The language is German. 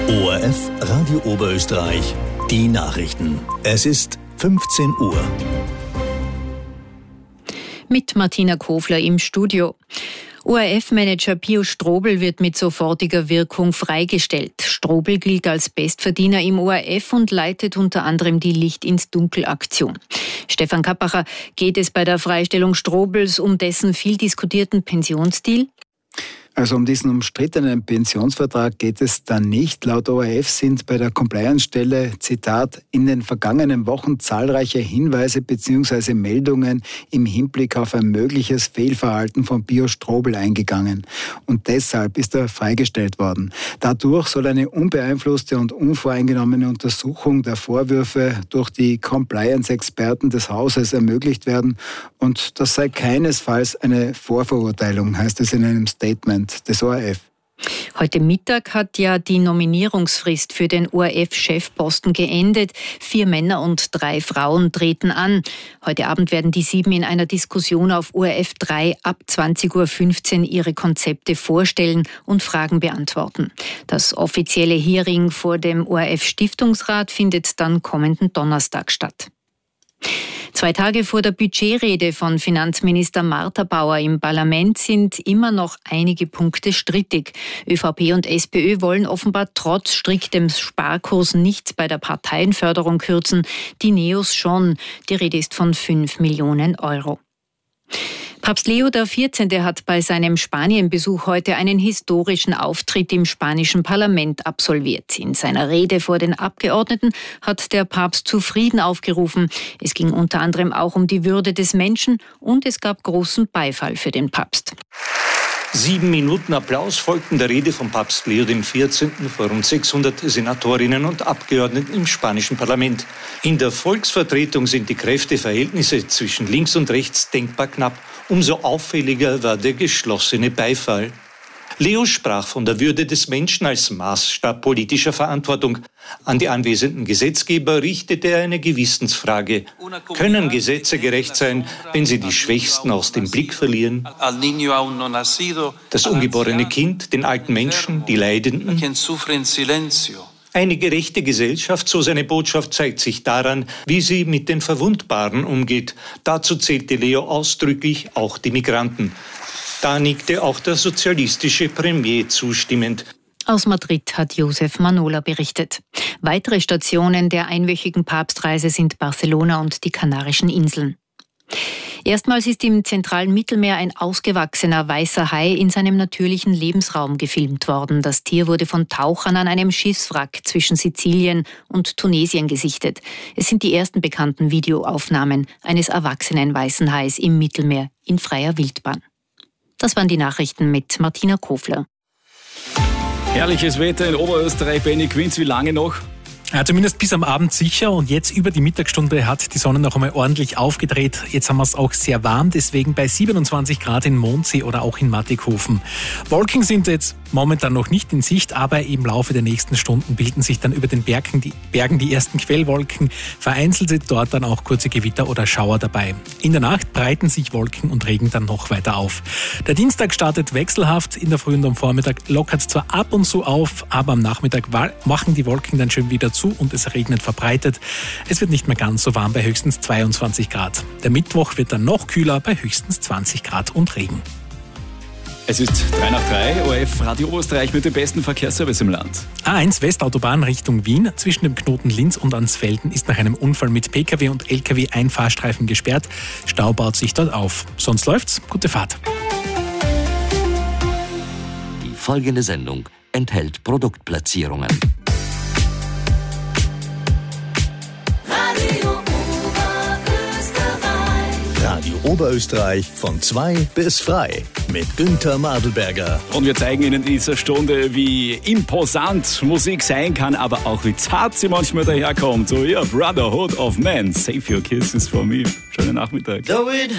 ORF Radio Oberösterreich, die Nachrichten. Es ist 15 Uhr. Mit Martina Kofler im Studio. ORF-Manager Pio Strobl wird mit sofortiger Wirkung freigestellt. Strobl gilt als Bestverdiener im ORF und leitet unter anderem die Licht-ins-Dunkel-Aktion. Stefan Kappacher, geht es bei der Freistellung Strobls um dessen viel diskutierten Pensionsdeal? Also um diesen umstrittenen Pensionsvertrag geht es dann nicht. Laut ORF sind bei der Compliance-Stelle, Zitat, in den vergangenen Wochen zahlreiche Hinweise bzw. Meldungen im Hinblick auf ein mögliches Fehlverhalten von Pio Strobl eingegangen. Und deshalb ist er freigestellt worden. Dadurch soll eine unbeeinflusste und unvoreingenommene Untersuchung der Vorwürfe durch die Compliance-Experten des Hauses ermöglicht werden. Und das sei keinesfalls eine Vorverurteilung, heißt es in einem Statement des ORF. Heute Mittag hat ja die Nominierungsfrist für den ORF-Chefposten geendet. 4 Männer und 3 Frauen treten an. Heute Abend werden die 7 in einer Diskussion auf ORF 3 ab 20.15 Uhr ihre Konzepte vorstellen und Fragen beantworten. Das offizielle Hearing vor dem ORF-Stiftungsrat findet dann kommenden Donnerstag statt. 2 Tage vor der Budgetrede von Finanzminister Martha Bauer im Parlament sind immer noch einige Punkte strittig. ÖVP und SPÖ wollen offenbar trotz striktem Sparkurs nichts bei der Parteienförderung kürzen, die NEOS schon. Die Rede ist von 5 Millionen Euro. Papst Leo XIV. Hat bei seinem Spanienbesuch heute einen historischen Auftritt im spanischen Parlament absolviert. In seiner Rede vor den Abgeordneten hat der Papst zu Frieden aufgerufen. Es ging unter anderem auch um die Würde des Menschen und es gab großen Beifall für den Papst. 7 Minuten Applaus folgten der Rede von Papst Leo XIV. Vor rund 600 Senatorinnen und Abgeordneten im spanischen Parlament. In der Volksvertretung sind die Kräfteverhältnisse zwischen links und rechts denkbar knapp. Umso auffälliger war der geschlossene Beifall. Leo sprach von der Würde des Menschen als Maßstab politischer Verantwortung. An die anwesenden Gesetzgeber richtete er eine Gewissensfrage. Können Gesetze gerecht sein, wenn sie die Schwächsten aus dem Blick verlieren? Das ungeborene Kind, den alten Menschen, die Leidenden? Eine gerechte Gesellschaft, so seine Botschaft, zeigt sich daran, wie sie mit den Verwundbaren umgeht. Dazu zählte Leo ausdrücklich auch die Migranten. Da nickte auch der sozialistische Premier zustimmend. Aus Madrid hat Josef Manola berichtet. Weitere Stationen der einwöchigen Papstreise sind Barcelona und die Kanarischen Inseln. Erstmals ist im zentralen Mittelmeer ein ausgewachsener weißer Hai in seinem natürlichen Lebensraum gefilmt worden. Das Tier wurde von Tauchern an einem Schiffswrack zwischen Sizilien und Tunesien gesichtet. Es sind die ersten bekannten Videoaufnahmen eines erwachsenen weißen Hais im Mittelmeer in freier Wildbahn. Das waren die Nachrichten mit Martina Kofler. Herrliches Wetter in Oberösterreich. Benny Quinz, wie lange noch? Ja, zumindest bis am Abend sicher, und jetzt über die Mittagsstunde hat die Sonne noch einmal ordentlich aufgedreht. Jetzt haben wir es auch sehr warm, deswegen bei 27 Grad in Mondsee oder auch in Mattighofen. Wolken sind jetzt momentan noch nicht in Sicht, aber im Laufe der nächsten Stunden bilden sich dann über den Bergen die ersten Quellwolken. Vereinzelt sind dort dann auch kurze Gewitter oder Schauer dabei. In der Nacht breiten sich Wolken und Regen dann noch weiter auf. Der Dienstag startet wechselhaft. In der Früh und am Vormittag lockert es zwar ab und zu auf, aber am Nachmittag machen die Wolken dann schön wieder zu und es regnet verbreitet. Es wird nicht mehr ganz so warm bei höchstens 22 Grad. Der Mittwoch wird dann noch kühler bei höchstens 20 Grad und Regen. Es ist 3 nach 3, ORF Radio Oberösterreich mit dem besten Verkehrsservice im Land. A1 Westautobahn Richtung Wien. Zwischen dem Knoten Linz und Ansfelden ist nach einem Unfall mit Pkw und Lkw ein Fahrstreifen gesperrt. Stau baut sich dort auf. Sonst läuft's. Gute Fahrt. Die folgende Sendung enthält Produktplatzierungen. Radio Oberösterreich von 2 bis frei mit Günther Madelberger. Und wir zeigen Ihnen in dieser Stunde, wie imposant Musik sein kann, aber auch wie zart sie manchmal daherkommt. So, ja, Brotherhood of Men, Save Your Kisses for Me. Schönen Nachmittag.